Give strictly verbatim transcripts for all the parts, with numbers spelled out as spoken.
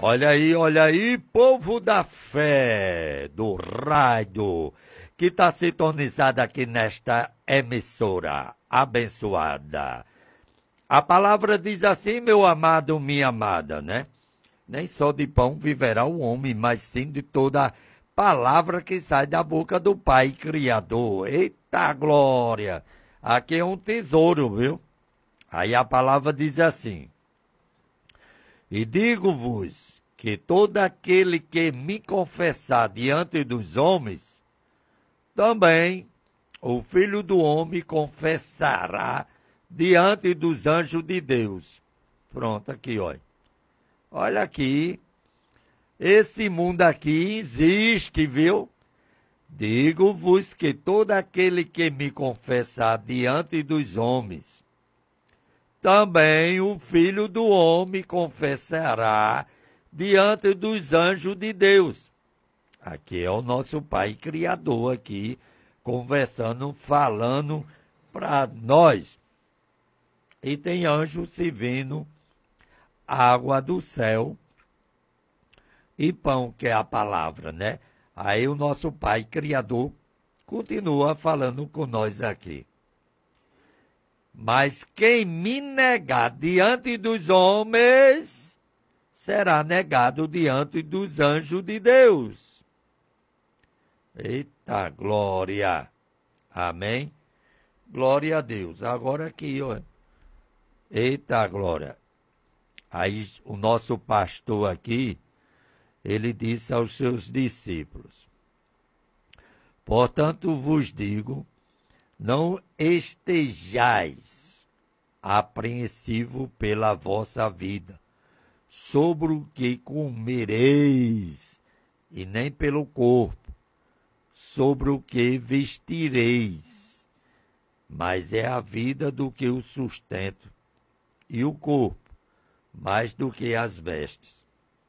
Olha aí, olha aí, povo da fé, do raio, que está sintonizado aqui nesta emissora abençoada. A palavra diz assim, meu amado, minha amada, né? Nem só de pão viverá o homem, mas sim de toda palavra que sai da boca do Pai Criador. Eita glória! Aqui é um tesouro, viu? Aí a palavra diz assim: e digo-vos que todo aquele que me confessar diante dos homens, também o Filho do Homem confessará diante dos anjos de Deus. Pronto, aqui, olha. Olha aqui, esse mundo aqui existe, viu? Digo-vos que todo aquele que me confessar diante dos homens, também o Filho do Homem confessará diante dos anjos de Deus. Aqui é o nosso Pai Criador aqui, conversando, falando para nós. E tem anjo servindo água do céu e pão, que é a palavra, né? Aí o nosso Pai Criador continua falando com nós aqui. Mas quem me negar diante dos homens, será negado diante dos anjos de Deus. Eita glória! Amém? Glória a Deus. Agora aqui, ó. Eita glória! Aí o nosso pastor aqui, ele disse aos seus discípulos: portanto vos digo, não estejais apreensivo pela vossa vida, sobre o que comereis, e nem pelo corpo, sobre o que vestireis. Mas é a vida do que o sustento, e o corpo mais do que as vestes.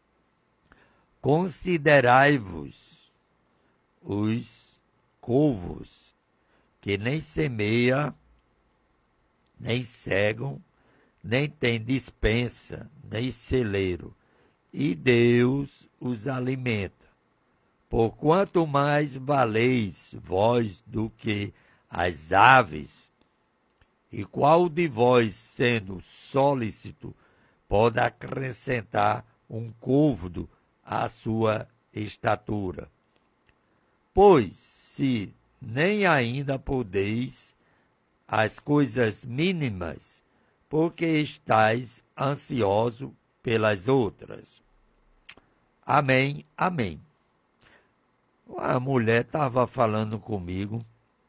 Considerai-vos os corvos, que nem semeia, nem cegam, nem tem despensa, nem celeiro, e Deus os alimenta. Porquanto mais valeis vós do que as aves, e qual de vós, sendo solícito, pode acrescentar um côvado à sua estatura? Pois, se nem ainda podeis as coisas mínimas, porque estáis ansiosos pelas outras. Amém, amém. A mulher estava falando comigo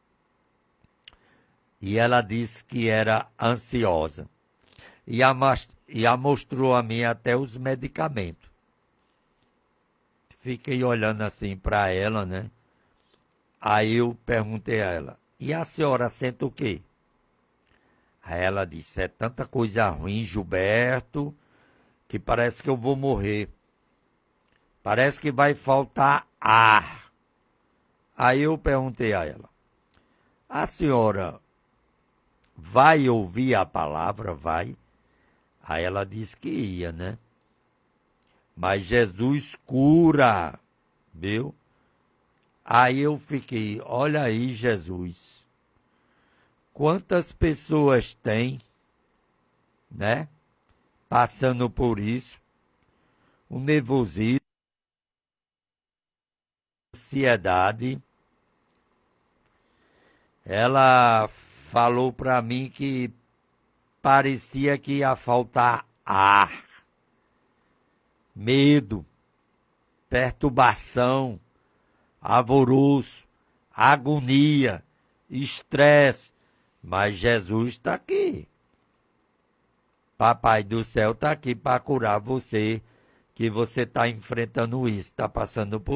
e ela disse que era ansiosa. E a, e a mostrou a mim até os medicamentos. Fiquei olhando assim para ela, né? Aí eu perguntei a ela: e a senhora sente o quê? Aí ela disse: é tanta coisa ruim, Gilberto, que parece que eu vou morrer. Parece que vai faltar ar. Aí eu perguntei a ela: a senhora vai ouvir a palavra? Vai? Aí ela disse que ia, né? Mas Jesus cura, viu? Aí eu fiquei: olha aí, Jesus. Quantas pessoas tem, né? Passando por isso. O nervosismo, a ansiedade. Ela falou para mim que parecia que ia faltar ar, medo, perturbação, alvoroço, agonia, estresse. Mas Jesus está aqui. Papai do céu está aqui para curar você, que você está enfrentando isso, está passando por